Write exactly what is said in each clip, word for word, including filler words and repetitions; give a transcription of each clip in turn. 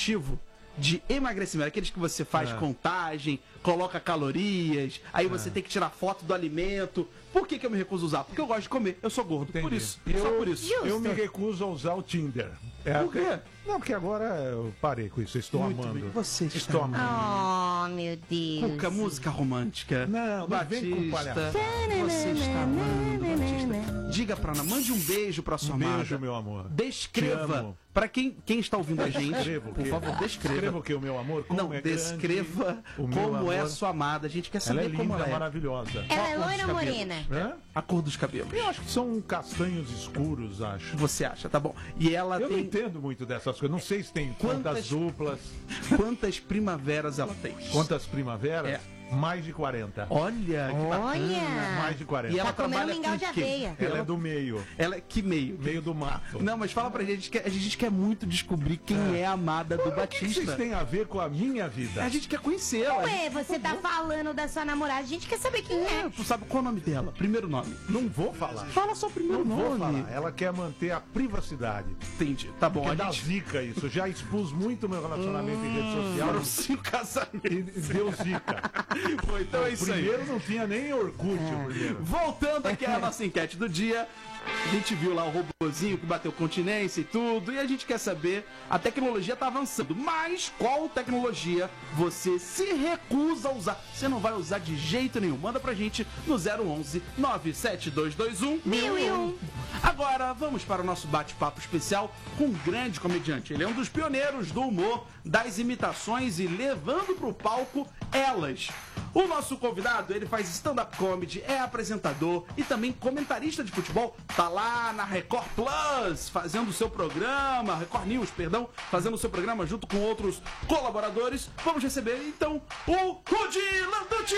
aplicativo de emagrecimento, aqueles que você faz É. contagem, coloca calorias, aí você tem que tirar foto do alimento. Por que que eu me recuso a usar? Porque eu gosto de comer, eu sou gordo, por Entendi. isso, Eu, só por isso. eu me recuso a usar o Tinder. É Por quê? Não, porque agora eu parei com isso, eu estou Muito amando. bem. Você está Estou amando. Oh, meu Deus. Cuca, música romântica. Não, não vem com palhaçada. Você está amando, Batista. Diga pra Ana, mande um beijo pra sua Um amada. beijo, meu amor. Te Descreva. amo. Pra quem, quem está ouvindo a gente, Escreva o por quê? favor, descreva. Escreva o que, o meu amor? Como Não, é descreva grande, o meu como é a amor. sua amada. A gente quer Ela saber é linda, como ela é. maravilhosa. Ela é Qual a cor loira dos ou cabelos? morena? Hã? A cor dos cabelos. Eu acho que são castanhos escuros, acho. Você acha, tá bom. E ela Eu não tem entendo muito dessas coisas. Não sei se tem Quantas- quantas duplas, quantas primaveras ela tem? quantas primaveras. É. Mais de quarenta. Olha, que bacana. Olha. Mais de quarenta. E ela Tá comendo trabalha mingau com de quem? aveia. Ela é do meio. Ela é que meio? Meio do mato. Não, mas fala pra gente, a gente quer, a gente quer muito descobrir quem é, a amada do O que que Batista. vocês têm a ver com a minha vida? A gente quer conhecê-la. Ué, você tá falando da sua namorada, a gente quer saber quem É, é. tu sabe qual é o nome dela? Primeiro nome. Não vou falar. Fala só o primeiro Não vou nome. falar. Ela quer manter a privacidade. Entendi. Tá bom, Porque a dá gente... zica isso. Já expus muito meu relacionamento em rede social. Foram cinco casamentos. E deu zica. Pô, então é O isso aí. primeiro não tinha nem Orkut, o primeiro. Voltando aqui à nossa enquete do dia. A gente viu lá o robozinho que bateu continência e tudo, e a gente quer saber, a tecnologia tá avançando, mas qual tecnologia você se recusa a usar? Você não vai usar de jeito nenhum. Manda pra gente no zero onze, nove sete dois dois um, Mil e um. Agora vamos para o nosso bate-papo especial com um grande comediante. Ele é um dos pioneiros do humor, das imitações e levando pro palco elas. O nosso convidado, ele faz stand-up comedy, é apresentador e também comentarista de futebol. Tá lá na Record Plus, fazendo o seu programa, Record News, perdão, fazendo o seu programa junto com outros colaboradores. Vamos receber, então, o Rudy Landucci!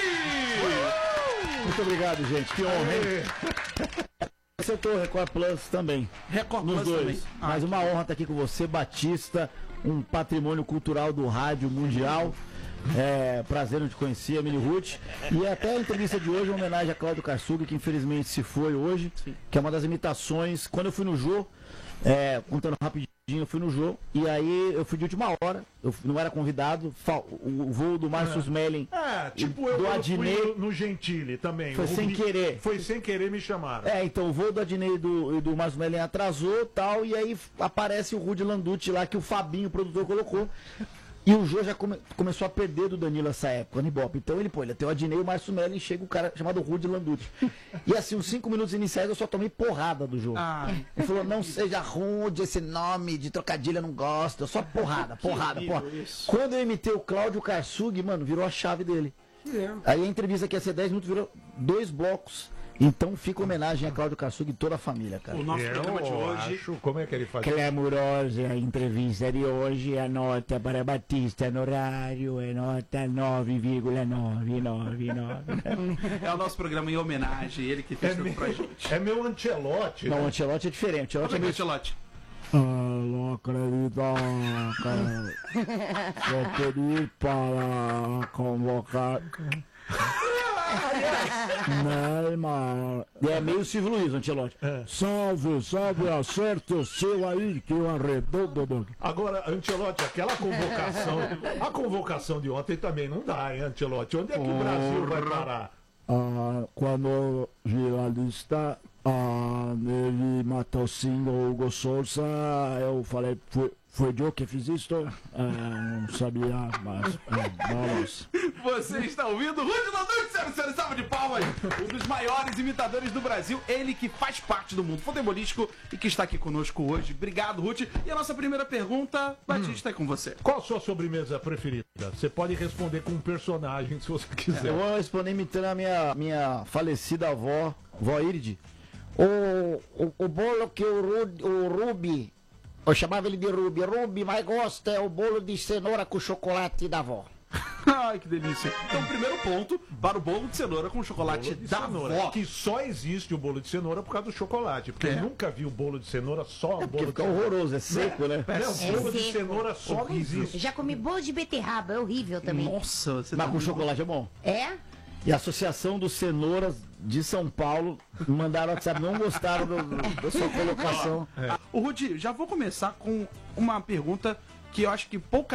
Muito obrigado, gente. Que honra, hein? Você eu tô Record Plus também. Record Nos Plus dois. também. Ah, Mas uma honra estar aqui com você, Batista, um patrimônio cultural do rádio mundial. É, prazer em te conhecer, a Mini Ruth. E até a entrevista de hoje é uma homenagem a Cláudio Karsug, que infelizmente se foi hoje, que é uma das imitações. Quando eu fui no Jô, é, contando rapidinho, eu fui no Jô, e aí eu fui de última hora, eu não era convidado, fa- o voo do Márcio Smelling. É, tipo eu, Do eu Adnet- fui no, no Gentili também. Foi O sem Rubi- querer. Foi sem querer, me chamaram. É, então o voo do Adnei e do, e do Márcio Mellen atrasou e tal, e aí f- aparece o Rudy Landucci lá, que o Fabinho, o produtor, colocou. E o Jô já come- começou a perder do Danilo essa época, no Ibope. Então ele, pô, ele tem o Adnei e o Márcio Mellen, e chega o cara chamado Rudy Landucci. E assim, uns cinco minutos iniciais eu só tomei porrada do Jô. Ah, Ele falou, não seja rude, esse nome de trocadilho eu não gosto. Só porrada, porrada, horrível porrada. isso. Quando eu imitei o Cláudio Karsug, mano, virou a chave dele. Aí a entrevista que ia ser dez minutos virou dois blocos. Então fica homenagem a Cláudio Karsug e toda a família, cara. o nosso eu programa de hoje... acho, como é que ele faz? Clamorosa a entrevista de hoje, a nota para Batista no horário é nota nove vírgula nove nove nove. É o nosso programa em homenagem, ele que fez É tudo meu, pra gente. é meu Ancelotti, Não, o né? Ancelotti é diferente. O Como Ancelotti é é que é, meio... Ancelotti? Ah, não acredito, cara. Só queria para convocar... Neymar. É meio Silvio Luiz, Ancelotti. Salve, salve, acerta o seu aí, que eu arredondo do... Agora, Ancelotti, aquela convocação, a convocação de ontem também não dá, hein, Ancelotti? Onde é que o Brasil vai parar? Ah, quando o jornalista ah, ele matou sim o Hugo Souza, eu falei, foi, foi eu que fiz isso? Ah, não sabia, mas ah, vamos. Você está ouvindo Rudy Landucci, senhoras e senhores, salva de palmas, um dos maiores imitadores do Brasil, ele que faz parte do mundo futebolístico e que está aqui conosco hoje. Obrigado, Ruth. E a nossa primeira pergunta, Batista, é com você. Qual a sua sobremesa preferida? Você pode responder com um personagem, se você quiser. Eu vou responder imitando a minha, minha falecida avó, vó Iride. O, o, o bolo que o, Ru- o Rubi, eu chamava ele de Rubi, Rubi mais gosta é o bolo de cenoura com chocolate da avó. Ai, que delícia. Então, primeiro ponto para o bolo de cenoura com chocolate Bolo de da cenoura. avó. Que só existe o bolo de cenoura por causa do chocolate. Porque É. eu nunca vi o bolo de cenoura só o Porque bolo de fica cenoura. horroroso, é seco, né? Não, bolo de seco. cenoura só não existe. Já comi bolo de beterraba, é horrível também. Nossa, você Mas tá com muito- chocolate é bom. É? E a Associação dos Cenouras de São Paulo me mandaram WhatsApp, não gostaram do- do- da sua colocação. Ah, o Rudy, já vou começar com uma pergunta que eu acho que pouca